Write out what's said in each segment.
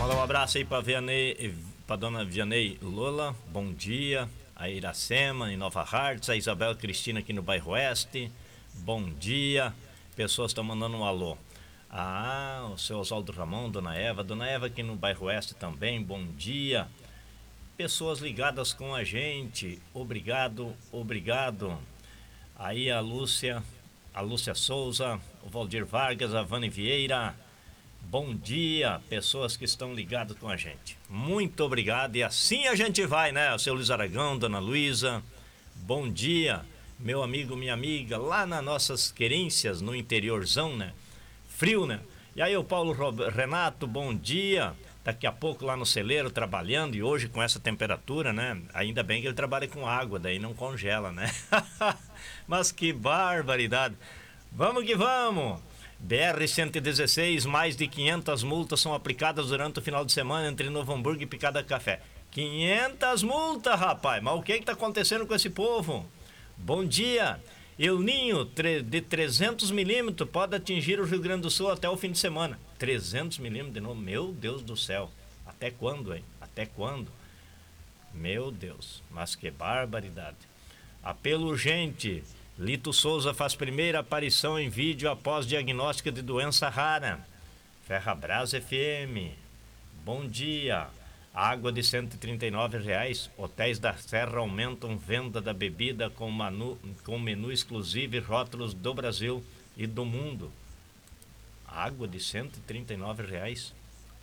Mandar um abraço aí para dona Vianney Lola, bom dia. A Iracema em Nova Hartz, a Isabel Cristina aqui no bairro Oeste, bom dia. Pessoas estão mandando um alô. O seu Oswaldo Ramon, Dona Eva aqui no bairro Oeste também, bom dia. Pessoas ligadas com a gente, obrigado. Aí a Lúcia Souza, o Valdir Vargas, a Vane Vieira, bom dia, pessoas que estão ligadas com a gente. Muito obrigado, e assim a gente vai, né? O seu Luiz Aragão, Dona Luísa, bom dia, meu amigo, minha amiga, lá nas nossas querências, no interiorzão, né? Frio, né? E aí o Paulo Renato, bom dia. Daqui a pouco lá no celeiro trabalhando, e hoje com essa temperatura, né? Ainda bem que ele trabalha com água, daí não congela, né? Mas que barbaridade. Vamos que vamos. BR-116, mais de 500 multas são aplicadas durante o final de semana entre Novo Hamburgo e Picada Café. 500 multas, rapaz. Mas o que está acontecendo com esse povo? Bom dia. El Ninho de 300 milímetros pode atingir o Rio Grande do Sul até o fim de semana. 300 milímetros de novo, meu Deus do céu. Até quando, hein? Até quando? Meu Deus, mas que barbaridade. Apelo urgente. Lito Souza faz primeira aparição em vídeo após diagnóstico de doença rara. Ferrabras FM. Bom dia. Água de R$ 139,00. Hotéis da Serra aumentam venda da bebida com menu exclusivo e rótulos do Brasil e do mundo. Água de R$ 139,00.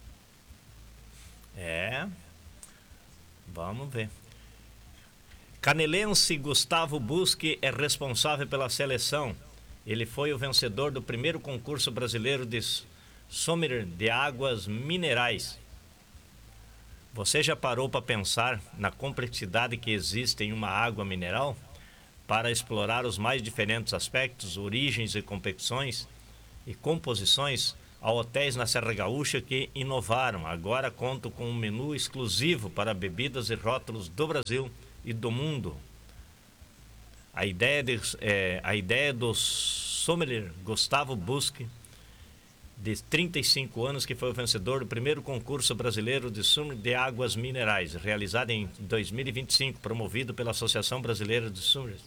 Vamos ver. Canelense Gustavo Busque é responsável pela seleção. Ele foi o vencedor do primeiro concurso brasileiro de sommelier de águas minerais. Você já parou para pensar na complexidade que existe em uma água mineral? Para explorar os mais diferentes aspectos, origens e composições, há hotéis na Serra Gaúcha que inovaram. Agora contam com um menu exclusivo para bebidas e rótulos do Brasil e do mundo. A ideia do sommelier Gustavo Busque, de 35 anos, que foi o vencedor do primeiro concurso brasileiro de sommelier de águas minerais, realizado em 2025, promovido pela Associação Brasileira de Sommeliers.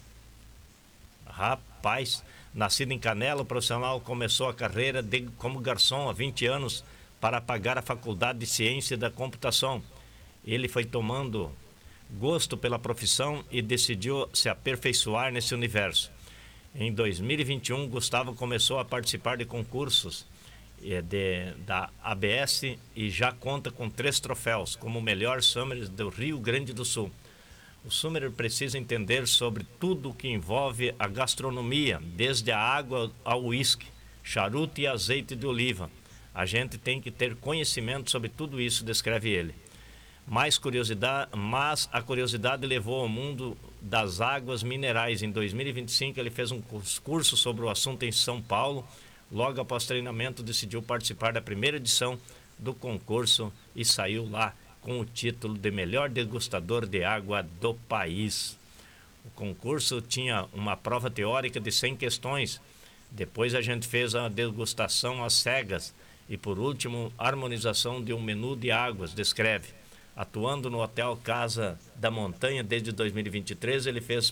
Rapaz, nascido em Canela, o profissional começou a carreira como garçom há 20 anos para pagar a Faculdade de Ciência da Computação. Ele foi tomando gosto pela profissão e decidiu se aperfeiçoar nesse universo. Em 2021, Gustavo começou a participar de concursos da ABS e já conta com 3 troféus como o melhor sommelier do Rio Grande do Sul. O sommelier precisa entender sobre tudo o que envolve a gastronomia, desde a água ao uísque, charuto e azeite de oliva. A gente tem que ter conhecimento sobre tudo isso, descreve ele. Mas a curiosidade levou ao mundo das águas minerais. Em 2025, ele fez um curso sobre o assunto em São Paulo. Logo após treinamento, decidiu participar da primeira edição do concurso e saiu lá com o título de melhor degustador de água do país. O concurso tinha uma prova teórica de 100 questões. Depois a gente fez a degustação às cegas e, por último, harmonização de um menu de águas, descreve. Atuando no Hotel Casa da Montanha desde 2023, ele fez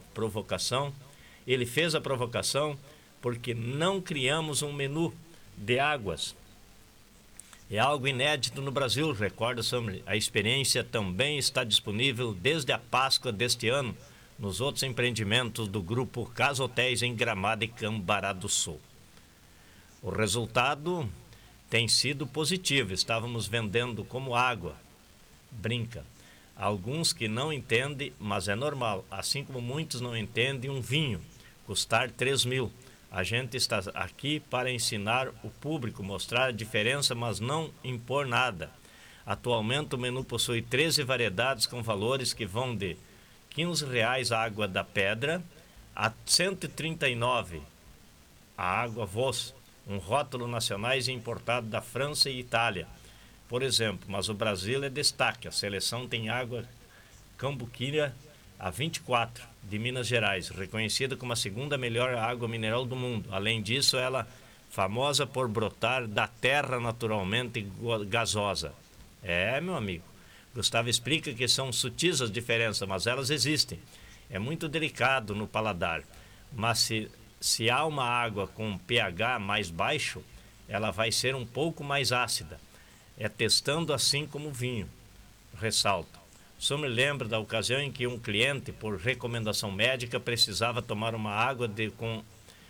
a provocação porque não criamos um menu de águas. É algo inédito no Brasil, recorda sobre. A experiência também está disponível desde a Páscoa deste ano nos outros empreendimentos do grupo Casa Hotéis em Gramado e Cambará do Sul. O resultado tem sido positivo. Estávamos vendendo como água. Brinca. Alguns que não entendem, mas é normal, assim como muitos não entendem um vinho custar 3 mil. A gente está aqui para ensinar o público, mostrar a diferença, mas não impor nada. Atualmente o menu possui 13 variedades com valores que vão de R$ 15,00 a água da pedra a R$ 139,00 a água Vos, um rótulo nacionais e importado da França e Itália. Por exemplo, mas o Brasil é destaque. A seleção tem água Cambuquira a 24 de Minas Gerais, reconhecida como a segunda melhor água mineral do mundo. Além disso, ela famosa por brotar da terra naturalmente gasosa. É, meu amigo. Gustavo explica que são sutis as diferenças, mas elas existem. É muito delicado no paladar, mas se há uma água com pH mais baixo, ela vai ser um pouco mais ácida. É testando assim como o vinho, ressalta. Só me lembro da ocasião em que um cliente, por recomendação médica, precisava tomar uma água com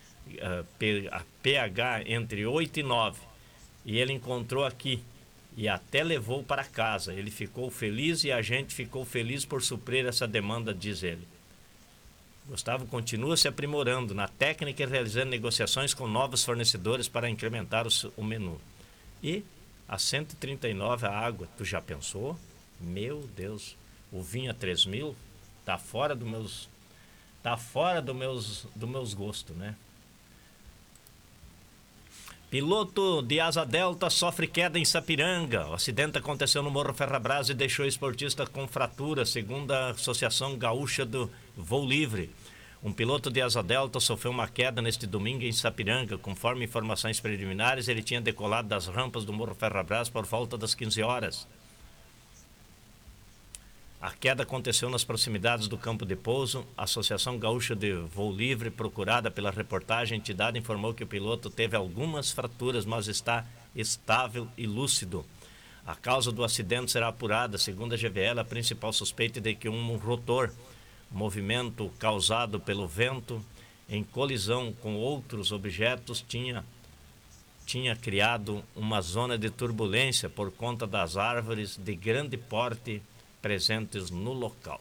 pH entre 8 e 9. E ele encontrou aqui e até levou para casa. Ele ficou feliz e a gente ficou feliz por suprir essa demanda, diz ele. Gustavo continua se aprimorando na técnica e realizando negociações com novos fornecedores para incrementar o menu. E a 139 a água, tu já pensou? Meu Deus, o vinho a 3.000 tá fora dos meus gostos, né? Piloto de asa delta sofre queda em Sapiranga. O acidente aconteceu no Morro Ferrabras e deixou o esportista com fratura, segundo a Associação Gaúcha do Voo Livre. Um piloto de asa delta sofreu uma queda neste domingo em Sapiranga. Conforme informações preliminares, ele tinha decolado das rampas do Morro Ferrabras por volta das 15 horas. A queda aconteceu nas proximidades do campo de pouso. A Associação Gaúcha de Voo Livre, procurada pela reportagem, a entidade informou que o piloto teve algumas fraturas, mas está estável e lúcido. A causa do acidente será apurada. Segundo a GVL, a principal suspeita é de que um rotor, movimento causado pelo vento, em colisão com outros objetos, tinha criado uma zona de turbulência por conta das árvores de grande porte presentes no local.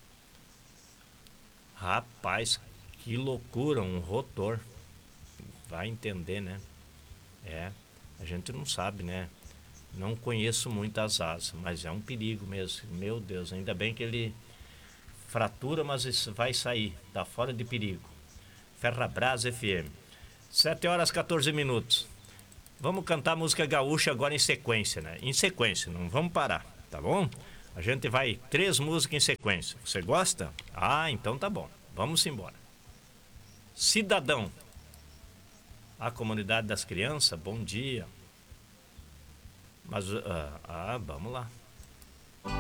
Rapaz, que loucura, um rotor. Vai entender, né? A gente não sabe, né? Não conheço muito as asas, mas é um perigo mesmo. Meu Deus, ainda bem que ele fratura, mas isso vai sair, tá fora de perigo. Ferrabras FM. 7h14. Vamos cantar música gaúcha agora em sequência, né? Em sequência, não vamos parar, tá bom? A gente vai 3 músicas em sequência. Você gosta? Ah, então tá bom. Vamos embora. Cidadão. A comunidade das crianças, bom dia. Mas, vamos lá.